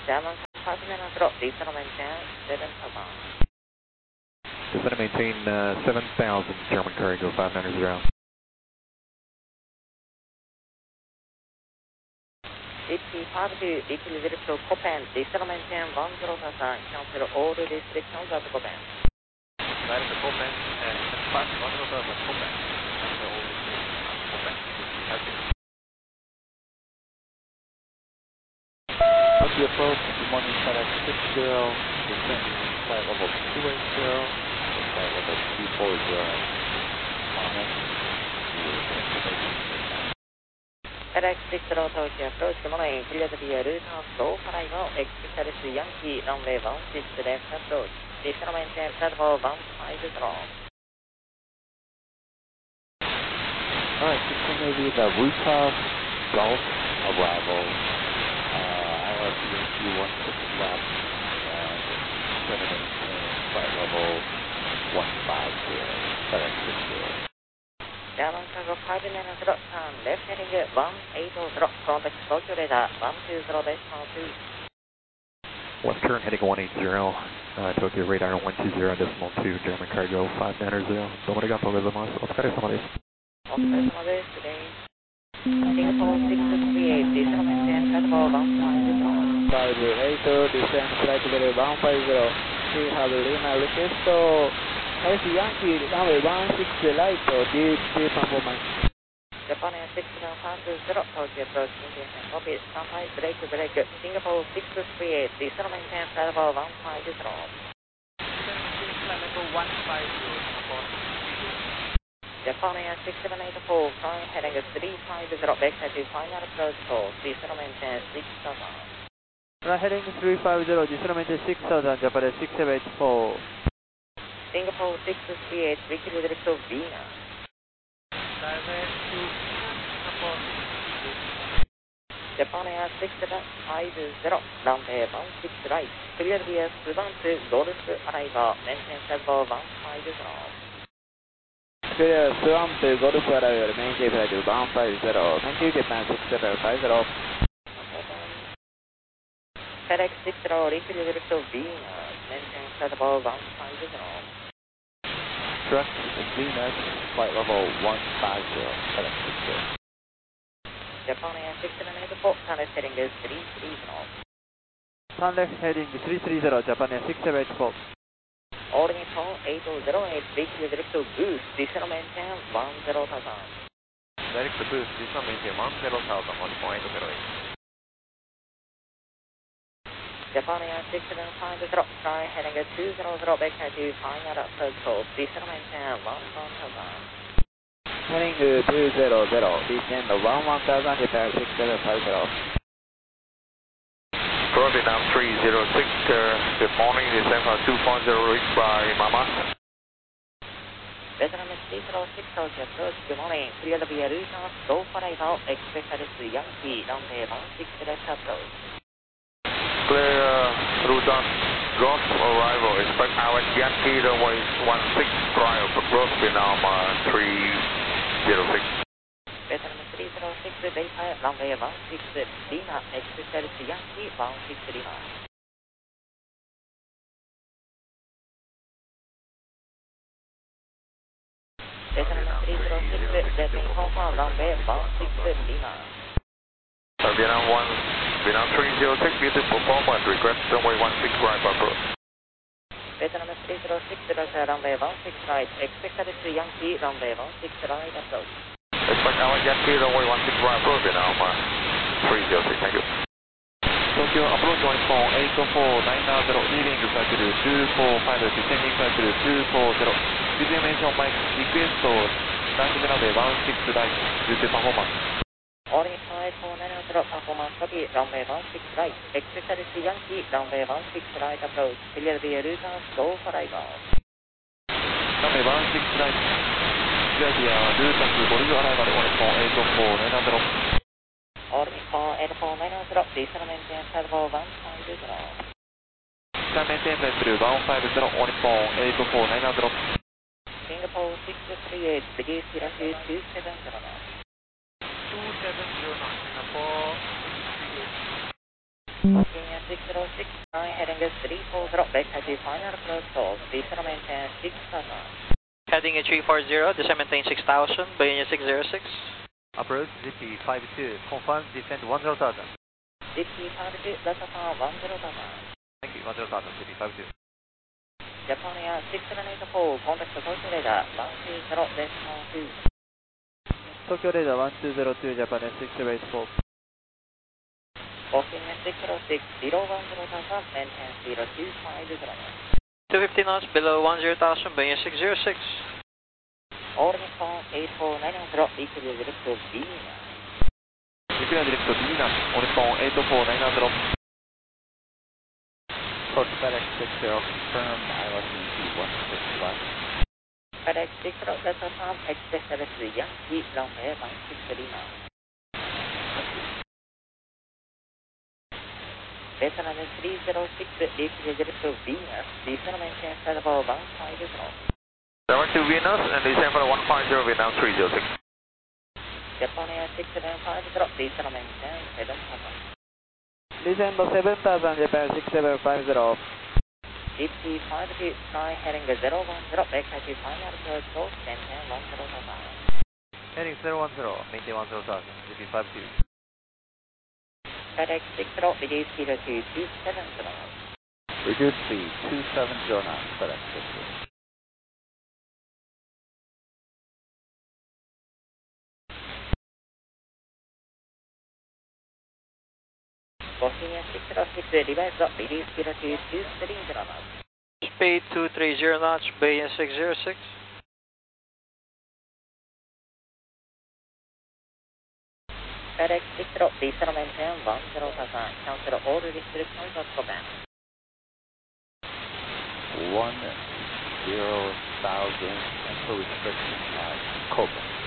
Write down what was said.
German 590, descend and maintain 7000. Descend and maintain 7000, German cargo 590. DP52, weekly direction Copen, descend and maintain 10,000, cancel all restrictions at Copen. Direct Copen, dispatch 10,000 Copen, cancel all restrictions at Copen. Thank you. Tokyo approach, good morning, FedEx 60, descending flight level 280, flight level 240, comment, your information is now. FedEx 60 Tokyo approach, good morning, clear to be a route of slow arrival, expected to Yankee, runway 16 left approach, descend and maintain credible 150. Alright, continue with the Rooftop Gulf arrival. ILS ENQ 16 left and 7 flight level 150, FedEx 60. German cargo 590, turn left heading 180, contact Tokyo radar 120.2. Left turn heading 180, Tokyo radar 120.2, German cargo 590. どうもありがとうございます。お疲れ様です。 お疲れ様です。Singapore 638, descend and maintain credible 150. 58, descend flight level 150. We have Lima request, S Yankee runway 16 right, due performance. Japan Air 6050, Tokyo approach, Indian copy, standby, break, Singapore 638, descend and maintain credible 150. Flight level 150, support. Japan Air 6784, flying heading 350, backside to final approach call, descend and maintain 6000. Heading 350, descend and maintain 6000, Japan Air 6784. Singapore 638, weekly direction Vienna. Direct to Singapore. Japan Air 6750, runway 16 right, clear via Suvan to Golf arrival, maintain credible 150. Clear Suvan to Golf arrival, maintain flight 150. Thank you, Japan 6750. FedEx 60, weekly direction Vienna, maintain credible 150. Truck Venus, flight level 150, FedEx 60. Japan Air 6784, turn left heading 330. Turn left heading 330, Japan Air 6784. All Nippon 8008, weekly direction Boost, descend and maintain 10,000. Direct boost, descend and maintain 10,000 on Nippon 808. Japan Air 6750, fly heading 200, backside to final approach call, descend and maintain 11,000. Heading 200, descend 11,000, Japan 6750. Vietnam 306, good morning, descend for 240, reached by Mama. Vietnam 306, Tokyo approach, good morning, clear to be a route of slow arrival, expected to Yankee, runway 16 left approach. Clear route on Golf arrival, expect ILS Yankee, runway 16 prior for Growth, Vietnam 306. Vietnam 306, verify runway 16 Lima, expected to Yankee 16 Lima. Vietnam 306, getting confirmed runway 16 Lima. Vietnam 306, muted performance, request runway 16 right for approach. Vietnam 306, roger runway 16 right, expected to Yankee, runway 16 right approach. Expect ILS Yankee, runway 16 right approach, Vietnam 306, thank you. Tokyo approach on Nippon 8490, leading cycle 245, descending cycle 240. Video mention Mike request, landing runway 16 right, due to performance. All Nippon 8490, performance copy, runway 16 right, expected to Yankee, runway 16 right approach, clear the route of slow arrival. Runway 16 right, clear the route of Golf arrival on Nippon 8490. All Nippon 8490, descend and maintain credible 150. Descend maintain flight 150 on Nippon 8490. Singapore 638, reduce latitude 270 knots. 270 knots, Singapore 638. Looking at 606, flying heading 340, back to final approach call, please maintain 6,000. Heading at 340, descend maintain 6000, Bayonne 606. Approach ZP52, confirm descend 10,000. ZP52, Delta Farm 10,000. Thank you, 10,000, ZP52. Japan Air 6784, contact Tokyo Radar 120.2. Tokyo Radar 1202, Japan Air 6784. Booking 606, 010,000, maintain 0250. 250 knots, below 10,000, Bayonne 606. All Nippon 84910, decrease direct to Venus. Decrease direct to Venus, All Nippon 84910. Approach FedEx 60, confirm ILS 161. FedEx 60, Delta Farm, expected to Yankee, runway 163 now. Vietnam 306, decrease direct to Venus, descend maintain flight level 150. 72 Venus and descend for 150 Vietnam 306. Japan Air 6750, descend maintain 7,000. Descend 7,000, Japan 6750. GP52, flying heading 010, back to final approach call, maintain 10,000. Heading 010, maintain 10,000, ZP52. FedEx 60, reduce speed to 270 knots. Reduce speed 270 knots, FedEx 60. Booking 606, revise up, reduce speed to 230 knots. Speed 230 knots, Bayonne 606. FedEx 60, descend maintain 10,000, cancel all restrictions at Kobe. 10,000 cancel restriction at Kobe.